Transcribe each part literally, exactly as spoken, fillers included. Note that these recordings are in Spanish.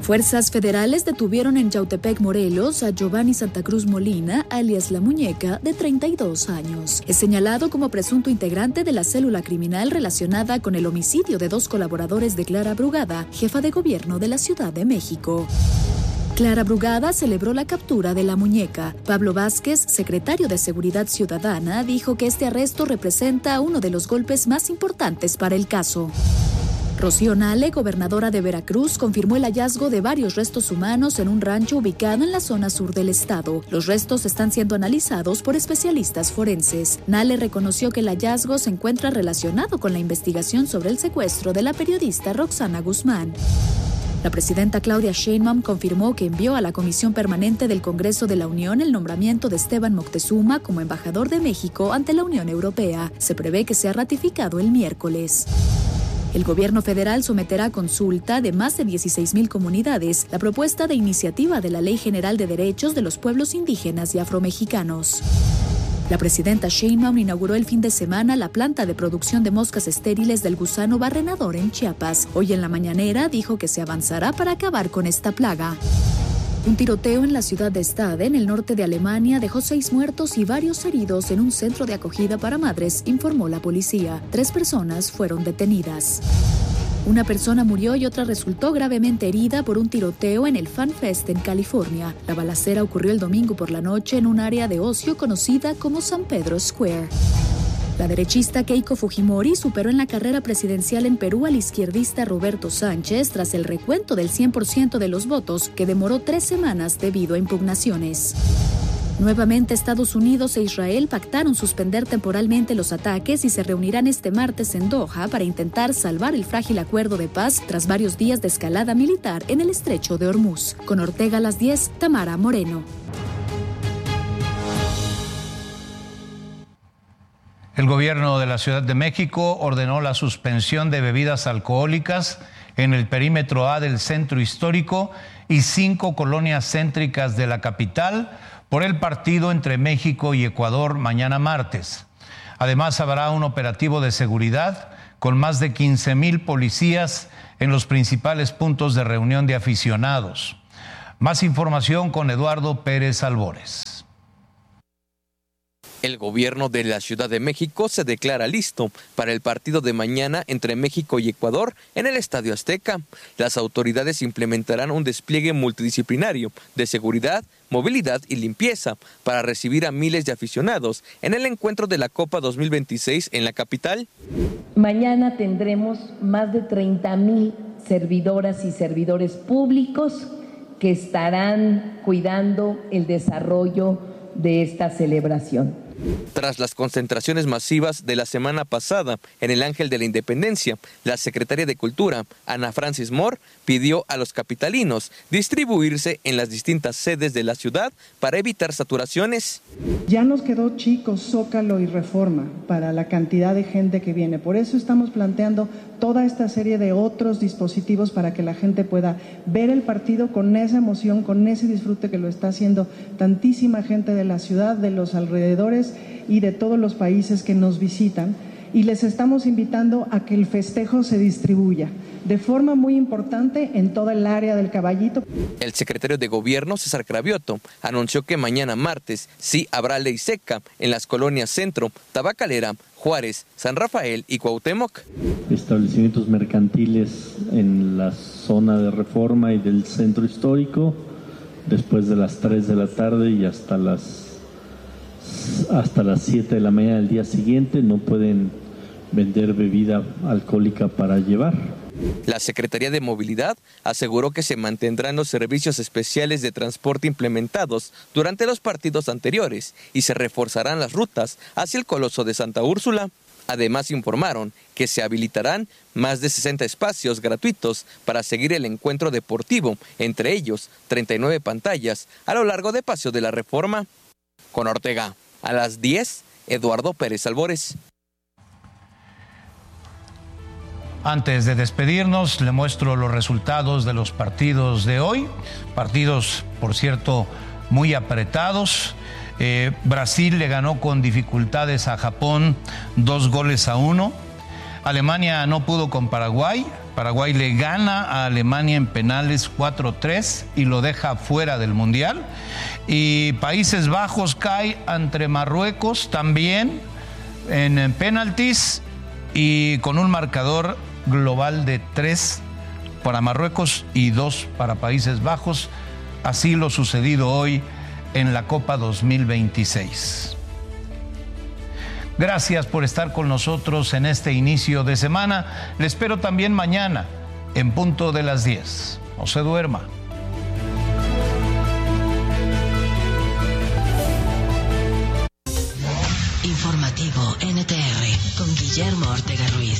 Fuerzas federales detuvieron en Yautepec, Morelos, a Giovanni Santa Cruz Molina, alias La Muñeca, de treinta y dos años. Es señalado como presunto integrante de la célula criminal relacionada con el homicidio de dos colaboradores de Clara Brugada, jefa de gobierno de la Ciudad de México. Clara Brugada celebró la captura de La Muñeca. Pablo Vázquez, secretario de Seguridad Ciudadana, dijo que este arresto representa uno de los golpes más importantes para el caso. Rocío Nale, gobernadora de Veracruz, confirmó el hallazgo de varios restos humanos en un rancho ubicado en la zona sur del estado. Los restos están siendo analizados por especialistas forenses. Nale reconoció que el hallazgo se encuentra relacionado con la investigación sobre el secuestro de la periodista Roxana Guzmán. La presidenta Claudia Sheinbaum confirmó que envió a la Comisión Permanente del Congreso de la Unión el nombramiento de Esteban Moctezuma como embajador de México ante la Unión Europea. Se prevé que sea ratificado el miércoles. El gobierno federal someterá a consulta de más de dieciséis mil comunidades la propuesta de iniciativa de la Ley General de Derechos de los Pueblos Indígenas y Afromexicanos. La presidenta Sheinbaum inauguró el fin de semana la planta de producción de moscas estériles del gusano barrenador en Chiapas. Hoy en la mañanera dijo que se avanzará para acabar con esta plaga. Un tiroteo en la ciudad de Stade, en el norte de Alemania, dejó seis muertos y varios heridos en un centro de acogida para madres, informó la policía. Tres personas fueron detenidas. Una persona murió y otra resultó gravemente herida por un tiroteo en el Fan Fest en California. La balacera ocurrió el domingo por la noche en un área de ocio conocida como San Pedro Square. La derechista Keiko Fujimori superó en la carrera presidencial en Perú al izquierdista Roberto Sánchez tras el recuento del cien por ciento de los votos, que demoró tres semanas debido a impugnaciones. Nuevamente, Estados Unidos e Israel pactaron suspender temporalmente los ataques y se reunirán este martes en Doha para intentar salvar el frágil acuerdo de paz tras varios días de escalada militar en el estrecho de Hormuz. Con Ortega a las diez, Tamara Moreno. El gobierno de la Ciudad de México ordenó la suspensión de bebidas alcohólicas en el perímetro A del centro histórico y cinco colonias céntricas de la capital por el partido entre México y Ecuador mañana martes. Además, habrá un operativo de seguridad con más de quince mil policías en los principales puntos de reunión de aficionados. Más información con Eduardo Pérez Albores. El gobierno de la Ciudad de México se declara listo para el partido de mañana entre México y Ecuador en el Estadio Azteca. Las autoridades implementarán un despliegue multidisciplinario de seguridad, movilidad y limpieza para recibir a miles de aficionados en el encuentro de la Copa dos mil veintiséis en la capital. Mañana tendremos más de treinta mil servidoras y servidores públicos que estarán cuidando el desarrollo de esta celebración. Tras las concentraciones masivas de la semana pasada en el Ángel de la Independencia, la secretaria de Cultura, Ana Francis Moore, pidió a los capitalinos distribuirse en las distintas sedes de la ciudad para evitar saturaciones. Ya nos quedó chico Zócalo y Reforma para la cantidad de gente que viene. Por eso estamos planteando toda esta serie de otros dispositivos para que la gente pueda ver el partido con esa emoción, con ese disfrute que lo está haciendo tantísima gente de la ciudad, de los alrededores y de todos los países que nos visitan, y les estamos invitando a que el festejo se distribuya de forma muy importante en toda el área del Caballito. El secretario de Gobierno, César Cravioto, anunció que mañana martes sí habrá ley seca en las colonias Centro, Tabacalera, Juárez, San Rafael y Cuauhtémoc. Establecimientos mercantiles en la zona de Reforma y del centro histórico después de las tres de la tarde y hasta las hasta las siete de la mañana del día siguiente no pueden vender bebida alcohólica para llevar. La Secretaría de Movilidad aseguró que se mantendrán los servicios especiales de transporte implementados durante los partidos anteriores y se reforzarán las rutas hacia el Coloso de Santa Úrsula. Además, informaron que se habilitarán más de sesenta espacios gratuitos para seguir el encuentro deportivo, entre ellos treinta y nueve pantallas a lo largo de Paseo de la Reforma. Con Ortega, a las diez, Eduardo Pérez Albores. Antes de despedirnos, le muestro los resultados de los partidos de hoy. Partidos, por cierto, muy apretados. Eh, Brasil le ganó con dificultades a Japón dos goles a uno. Alemania no pudo con Paraguay. Paraguay le gana a Alemania en penales cuatro tres y lo deja fuera del Mundial. Y Países Bajos cae ante Marruecos también en penaltis y con un marcador global de tres para Marruecos y dos para Países Bajos. Así lo sucedido hoy en la Copa dos mil veintiséis. Gracias por estar con nosotros en este inicio de semana. Le espero también mañana en punto de las diez. No se duerma. Informativo N T R con Guillermo Ortega Ruiz.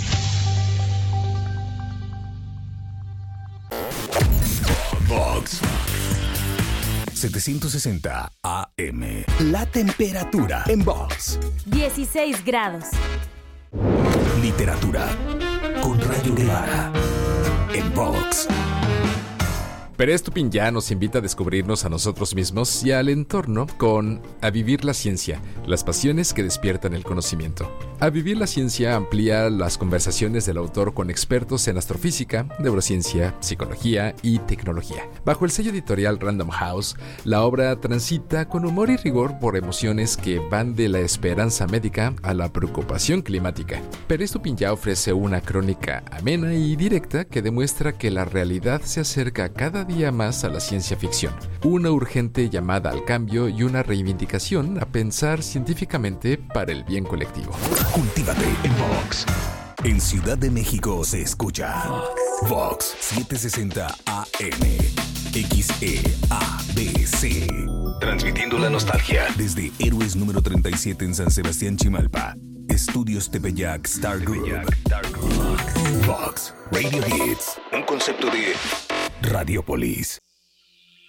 Vox setecientos sesenta A M. La temperatura en Vox. dieciséis grados. Literatura con Rayo Guevara en Vox. Pérez Tupinyá nos invita a descubrirnos a nosotros mismos y al entorno con A Vivir la Ciencia, las pasiones que despiertan el conocimiento. A Vivir la Ciencia amplía las conversaciones del autor con expertos en astrofísica, neurociencia, psicología y tecnología. Bajo el sello editorial Random House, la obra transita con humor y rigor por emociones que van de la esperanza médica a la preocupación climática. Pérez Tupinyá ofrece una crónica amena y directa que demuestra que la realidad se acerca cada día más a la ciencia ficción, una urgente llamada al cambio y una reivindicación a pensar científicamente para el bien colectivo. Cultívate en Vox. En Ciudad de México se escucha Vox setecientos sesenta A M. X E A B C. Transmitiendo la nostalgia desde Héroes número treinta y siete en San Sebastián, Chimalpa. Estudios Tepeyac Star Group. Vox Radio Hits. Un concepto de Radiopolis.